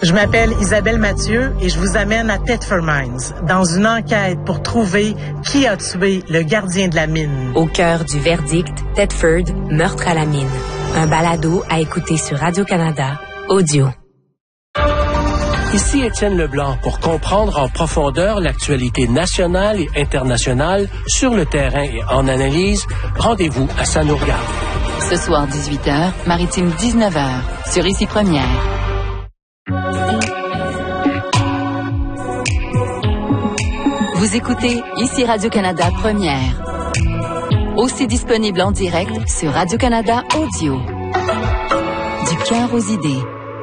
Je m'appelle Isabelle Mathieu et je vous amène à Thetford Mines dans une enquête pour trouver qui a tué le gardien de la mine. Au cœur du verdict, Thetford, meurtre à la mine. Un balado à écouter sur Radio-Canada, audio. Ici Étienne Leblanc pour comprendre en profondeur l'actualité nationale et internationale sur le terrain et en analyse. Rendez-vous à Ça nous regarde. Ce soir 18h, Maritime 19h, sur Ici Première. Vous écoutez Ici Radio-Canada Première. Aussi disponible en direct sur Radio-Canada Audio. Du cœur aux idées.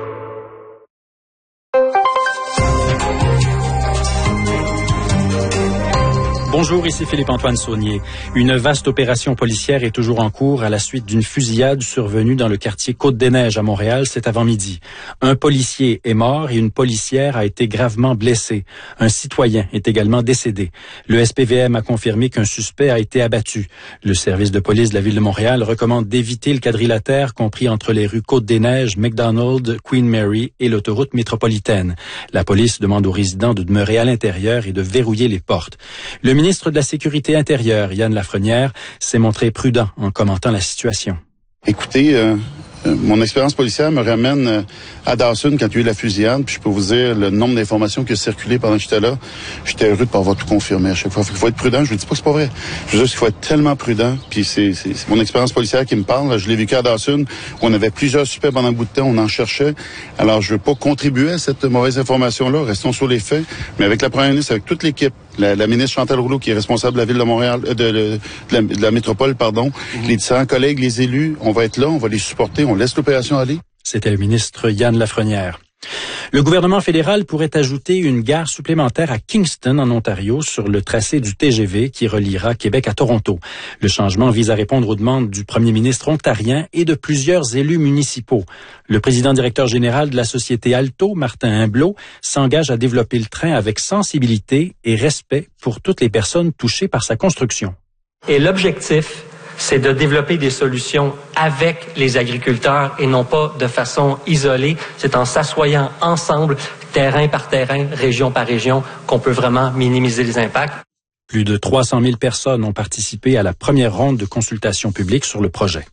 Bonjour, ici Philippe-Antoine Saunier. Une vaste opération policière est toujours en cours à la suite d'une fusillade survenue dans le quartier Côte-des-Neiges à Montréal cet avant-midi. Un policier est mort et une policière a été gravement blessée. Un citoyen est également décédé. Le SPVM a confirmé qu'un suspect a été abattu. Le service de police de la Ville de Montréal recommande d'éviter le quadrilatère compris entre les rues Côte-des-Neiges, McDonald, Queen Mary et l'autoroute métropolitaine. La police demande aux résidents de demeurer à l'intérieur et de verrouiller les portes. Le ministre de la Sécurité intérieure, Yann Lafrenière, s'est montré prudent en commentant la situation. Écoutez, mon expérience policière me ramène à Dawson quand il y a eu la fusillade. Puis je peux vous dire le nombre d'informations qui a circulé pendant que j'étais là. J'étais heureux de pas avoir tout confirmé à chaque fois. Il faut être prudent. Je ne dis pas que c'est pas vrai. Je veux dire qu'il faut être tellement prudent. Puis c'est mon expérience policière qui me parle. Je l'ai vécu à Dawson où on avait plusieurs suspects pendant un bout de temps. On en cherchait. Alors je veux pas contribuer à cette mauvaise information-là. Restons sur les faits. Mais avec la première ministre, avec toute l'équipe, la ministre Chantal Rouleau qui est responsable de la Ville de Montréal, de la métropole, pardon, les différents collègues, les élus, on va être là, on va les supporter, on laisse l'opération aller. C'était le ministre Yann Lafrenière. Le gouvernement fédéral pourrait ajouter une gare supplémentaire à Kingston, en Ontario, sur le tracé du TGV qui reliera Québec à Toronto. Le changement vise à répondre aux demandes du premier ministre ontarien et de plusieurs élus municipaux. Le président directeur général de la société Alto, Martin Humblot, s'engage à développer le train avec sensibilité et respect pour toutes les personnes touchées par sa construction. Et l'objectif, c'est de développer des solutions avec les agriculteurs et non pas de façon isolée. C'est en s'assoyant ensemble, terrain par terrain, région par région, qu'on peut vraiment minimiser les impacts. Plus de 300 000 personnes ont participé à la première ronde de consultation publique sur le projet.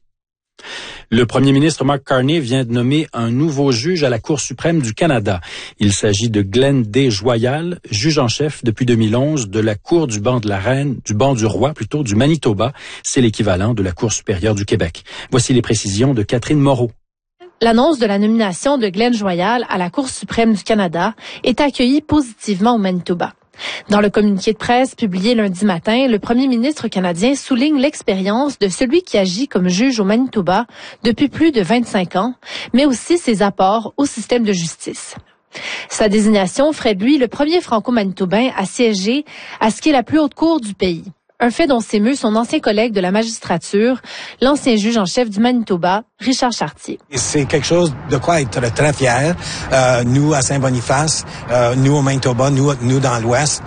Le premier ministre Mark Carney vient de nommer un nouveau juge à la Cour suprême du Canada. Il s'agit de Glenn D. Joyal, juge en chef depuis 2011 de la Cour du banc de la Reine, du banc du roi plutôt, du Manitoba. C'est l'équivalent de la Cour supérieure du Québec. Voici les précisions de Catherine Moreau. L'annonce de la nomination de Glenn Joyal à la Cour suprême du Canada est accueillie positivement au Manitoba. Dans le communiqué de presse publié lundi matin, le premier ministre canadien souligne l'expérience de celui qui agit comme juge au Manitoba depuis plus de 25 ans, mais aussi ses apports au système de justice. Sa désignation ferait de lui le premier franco-manitobain à siéger à ce qui est la plus haute cour du pays. Un fait dont s'émeut son ancien collègue de la magistrature, l'ancien juge en chef du Manitoba, Richard Chartier. C'est quelque chose de quoi être très fier. Nous, à Saint-Boniface, nous au Manitoba, nous dans l'Ouest,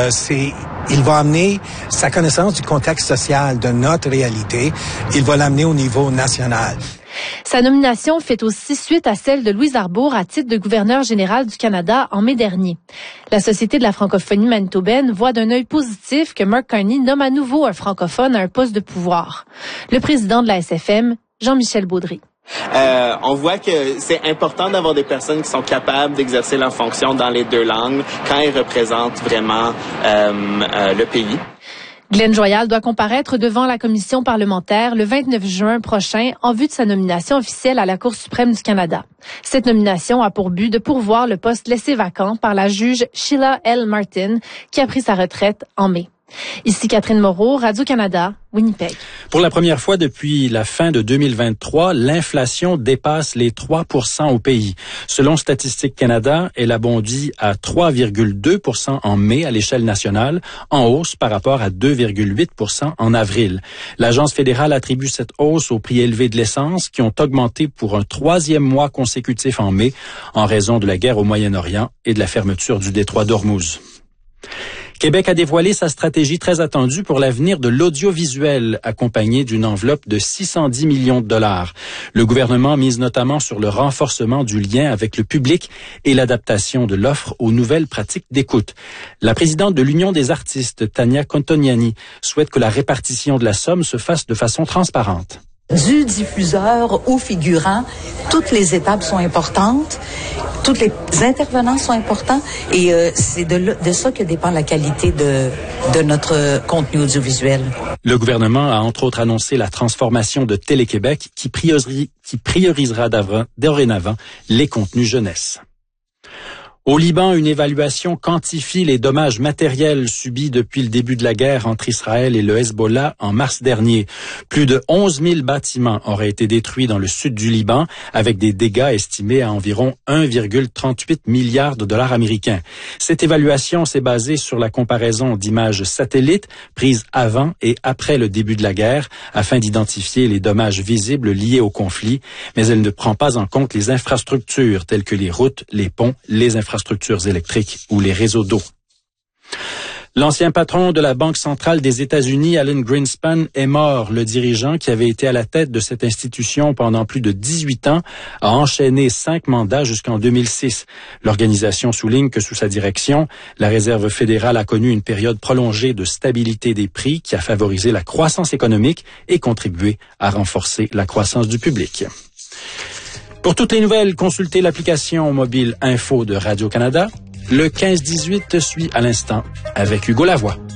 il va amener sa connaissance du contexte social de notre réalité. Il va l'amener au niveau national. Sa nomination fait aussi suite à celle de Louise Arbour à titre de gouverneur général du Canada en mai dernier. La Société de la francophonie manitobaine voit d'un œil positif que Mark Carney nomme à nouveau un francophone à un poste de pouvoir. Le président de la SFM, Jean-Michel Baudry. On voit que c'est important d'avoir des personnes qui sont capables d'exercer leur fonction dans les deux langues quand elles représentent vraiment le pays. Glenn Joyal doit comparaître devant la commission parlementaire le 29 juin prochain en vue de sa nomination officielle à la Cour suprême du Canada. Cette nomination a pour but de pourvoir le poste laissé vacant par la juge Sheila L. Martin, qui a pris sa retraite en mai. Ici Catherine Moreau, Radio-Canada, Winnipeg. Pour la première fois depuis la fin de 2023, l'inflation dépasse les 3% au pays. Selon Statistique Canada, elle a bondi à 3,2% en mai à l'échelle nationale, en hausse par rapport à 2,8% en avril. L'Agence fédérale attribue cette hausse aux prix élevés de l'essence qui ont augmenté pour un troisième mois consécutif en mai en raison de la guerre au Moyen-Orient et de la fermeture du détroit d'Ormuz. Québec a dévoilé sa stratégie très attendue pour l'avenir de l'audiovisuel, accompagnée d'une enveloppe de 610 millions de dollars. Le gouvernement mise notamment sur le renforcement du lien avec le public et l'adaptation de l'offre aux nouvelles pratiques d'écoute. La présidente de l'Union des artistes, Tania Contoniani, souhaite que la répartition de la somme se fasse de façon transparente. Du diffuseur au figurant, toutes les étapes sont importantes, tous les intervenants sont importants et c'est de ça que dépend la qualité de notre contenu audiovisuel. Le gouvernement a entre autres annoncé la transformation de Télé-Québec qui priorisera dorénavant les contenus jeunesse. Au Liban, une évaluation quantifie les dommages matériels subis depuis le début de la guerre entre Israël et le Hezbollah en mars dernier. Plus de 11 000 bâtiments auraient été détruits dans le sud du Liban, avec des dégâts estimés à environ 1,38 milliard de dollars américains. Cette évaluation s'est basée sur la comparaison d'images satellites prises avant et après le début de la guerre, afin d'identifier les dommages visibles liés au conflit, mais elle ne prend pas en compte les infrastructures telles que les routes, les ponts, les infrastructures électriques ou les réseaux d'eau. L'ancien patron de la Banque centrale des États-Unis, Alan Greenspan, est mort. Le dirigeant, qui avait été à la tête de cette institution pendant plus de 18 ans, a enchaîné 5 mandats jusqu'en 2006. L'organisation souligne que sous sa direction, la Réserve fédérale a connu une période prolongée de stabilité des prix qui a favorisé la croissance économique et contribué à renforcer la croissance du public. Pour toutes les nouvelles, consultez l'application mobile Info de Radio-Canada. Le 15-18 suit à l'instant avec Hugo Lavoie.